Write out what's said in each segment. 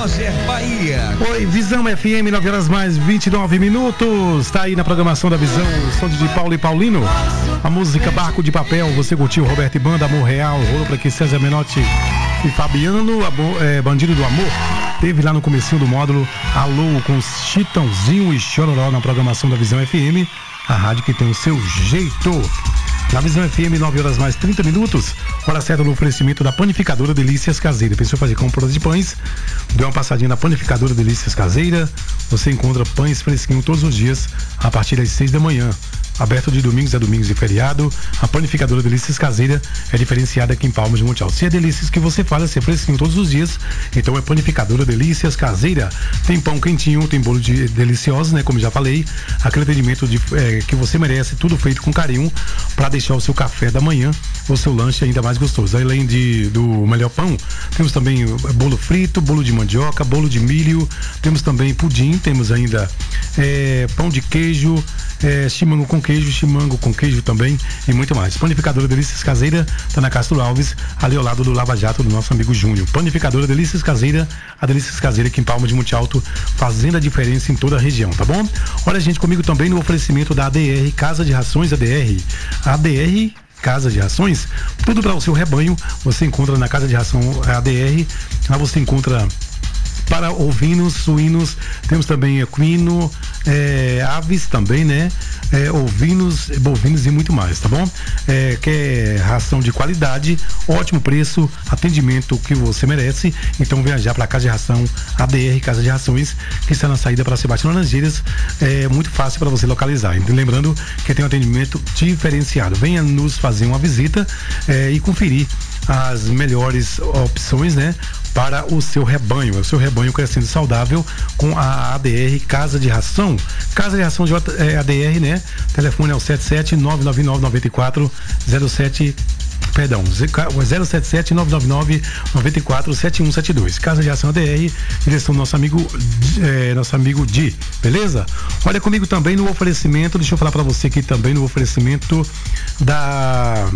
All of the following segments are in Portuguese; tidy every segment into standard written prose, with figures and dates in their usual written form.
Roger Bahia. Oi, Visão FM, 9 horas mais 29 minutos. Tá aí na programação da Visão, o som de Paulo e Paulino. A música Barco de Papel, você curtiu Roberto e Banda, Amor Real, rolo pra que César Menotti e Fabiano, Bandido do Amor. Teve lá no comecinho do módulo Alô com Chitãozinho e Chororó na programação da Visão FM, a rádio que tem o seu jeito. Na Visão FM, 9 horas mais 30 minutos, hora certa no oferecimento da Panificadora Delícias Caseira. Pensou em fazer compras de pães? Dê uma passadinha na Panificadora Delícias Caseira. Você encontra pães fresquinhos todos os dias, a partir das 6 da manhã. Aberto de domingos a domingos e feriado. A Panificadora Delícias Caseira é diferenciada aqui em Palmas de Monte Alto. Se é delícias que você faz, é fresquinho todos os dias, então é Panificadora Delícias Caseira. Tem pão quentinho, tem bolo delicioso, né? Como já falei, aquele atendimento que você merece, tudo feito com carinho para deixar o seu café da manhã, o seu lanche ainda mais gostoso. Além do melhor pão, temos também bolo frito, bolo de mandioca, bolo de milho, temos também pudim, temos ainda pão de queijo, chimango com queijo também e muito mais. Panificadora Delícias Caseira tá na Castro Alves, ali ao lado do Lava Jato do nosso amigo Júnior. Panificadora Delícias Caseira, a Delícias Caseira aqui em Palma de Monte Alto, fazendo a diferença em toda a região, tá bom? Olha, gente, comigo também no oferecimento da ADR Casa de Rações ADR Casa de Rações, tudo para o seu rebanho, você encontra na Casa de Ração ADR. Lá você encontra para ovinos, suínos, temos também equino, aves também, né? Ovinos, bovinos e muito mais, tá bom? Quer ração de qualidade, ótimo preço, atendimento que você merece, então viajar para a Casa de Ração ADR, Casa de Rações, que está na saída para Sebastião Laranjeiras, é muito fácil para você localizar. Então, lembrando que tem um atendimento diferenciado. Venha nos fazer uma visita e conferir as melhores opções, né? Para o seu rebanho crescendo saudável com a ADR Casa de Ração. Casa de Ração de ADR, né? Telefone é o 077-999-94-7172. Casa de Ração ADR, direção do nosso amigo Di, beleza? Olha comigo também no oferecimento, deixa eu falar para você aqui também no oferecimento da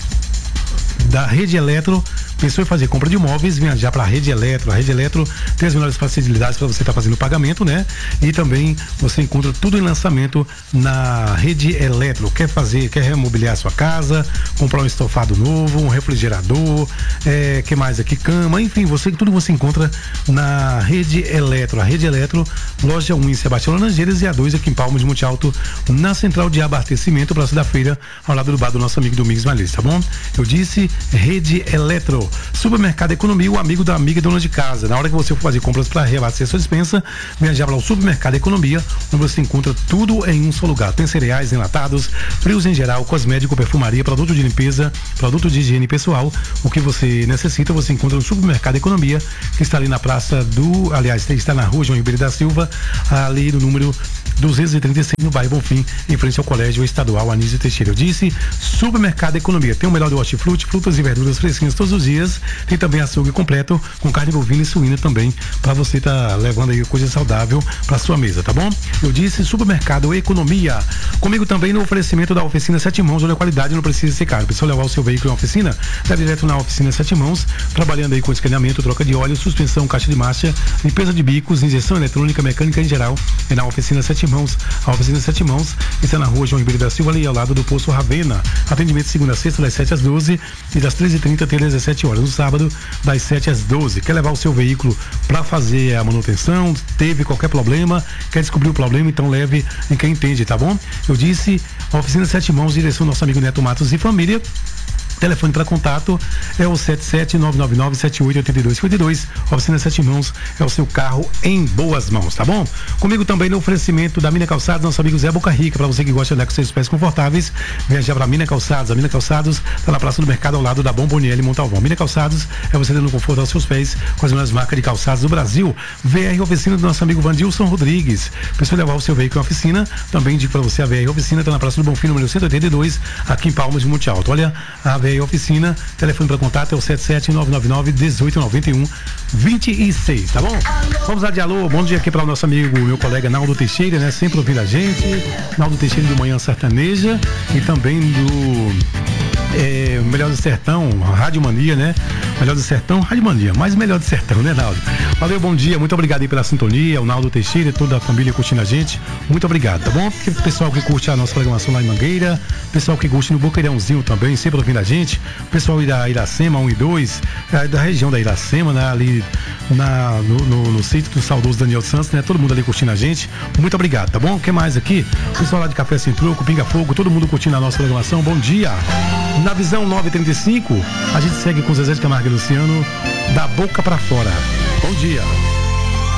Rede Eletro. Pensou em fazer compra de imóveis, viajar para a Rede Eletro. A Rede Eletro tem as melhores facilidades para você estar fazendo o pagamento, né? E também você encontra tudo em lançamento na Rede Eletro. Quer remobiliar a sua casa, comprar um estofado novo, um refrigerador, que mais aqui? Cama, enfim, tudo você encontra na Rede Eletro. A Rede Eletro, loja 1 em Sebastião Laranjeiras e a 2 aqui em Palmas de Monte Alto, na central de abastecimento, Praça da Feira, ao lado do bar do nosso amigo Domingos Malês, tá bom? Eu disse Rede Eletro. Supermercado Economia, o amigo da amiga e dona de casa. Na hora que você for fazer compras para reabastecer sua dispensa, viajar para o Supermercado Economia, onde você encontra tudo em um só lugar. Tem cereais, enlatados, frios em geral, cosmético, perfumaria, produto de limpeza, produto de higiene pessoal. O que você necessita, você encontra no Supermercado Economia, que está ali na está na rua João Ribeiro da Silva, ali no número 236, no bairro Bonfim, em frente ao Colégio Estadual Anísio Teixeira. Eu disse Supermercado Economia. Tem o melhor do hortifruti, frutas e verduras fresquinhas todos os dias. Tem também açougue completo com carne bovina e suína também, para você tá levando aí coisa saudável para sua mesa, tá bom? Eu disse Supermercado Economia. Comigo também no oferecimento da Oficina Sete Mãos, onde a qualidade não precisa ser caro. Precisa levar o seu veículo em oficina? Leve direto na Oficina Sete Mãos, trabalhando aí com escaneamento, troca de óleo, suspensão, caixa de marcha, limpeza de bicos, injeção eletrônica, mecânica em geral. É na Oficina Sete Mãos. A Oficina Sete Mãos está na rua João Ribeiro da Silva, ali ao lado do Poço Ravena. Atendimento segunda a sexta, das 7 às 12 e das 13h30 até 17 horas. No sábado, das 7 às 12. Quer levar o seu veículo para fazer a manutenção? Teve qualquer problema? Quer descobrir o problema? Então leve em quem entende, tá bom? Eu disse Oficina Sete Mãos, direção do nosso amigo Neto Matos e família. Telefone para contato é o 77999788252. Oficina Sete Mãos é o seu carro em boas mãos, tá bom? Comigo também no oferecimento da Mina Calçados, nosso amigo Zé Boca Rica, para você que gosta de andar com seus pés confortáveis, viajar para Mina Calçados. A Mina Calçados está na Praça do Mercado, ao lado da Bomboniere Montalvão. Mina Calçados é você dando conforto aos seus pés com as melhores marcas de calçados do Brasil. VR Oficina do nosso amigo Vandilson Rodrigues. Pessoal, levar o seu veículo à oficina, também indico para você a VR Oficina, está na Praça do Bonfim, número 182, aqui em Palmas de Monte Alto. Olha, a VR Oficina, telefone para contato é o 77999-1891-26, tá bom? Vamos lá de alô, bom dia aqui para o nosso amigo, meu colega Naldo Teixeira, né? Sempre ouvindo a gente, Naldo Teixeira do Manhã Sertaneja e também Melhor do Sertão, Rádio Mania, né? Melhor do Sertão, Rádio Mania, mas Melhor do Sertão, né, Naldo? Valeu, bom dia, muito obrigado aí pela sintonia, o Naldo Teixeira e toda a família curtindo a gente, muito obrigado, tá bom? Porque o pessoal que curte a nossa programação lá em Mangueira, pessoal que curte no Boqueirãozinho também, sempre ouvindo a gente, o pessoal da Iracema 1 e 2, da região da Iracema, né? Ali no sítio do saudoso Daniel Santos, né? Todo mundo ali curtindo a gente, muito obrigado, tá bom? O que mais aqui? O pessoal lá de Café Sem Troco, Pinga Fogo, todo mundo curtindo a nossa programação, bom dia! Na Visão 935, a gente segue com Zezé de Camargo e Luciano, da boca pra fora. Bom dia!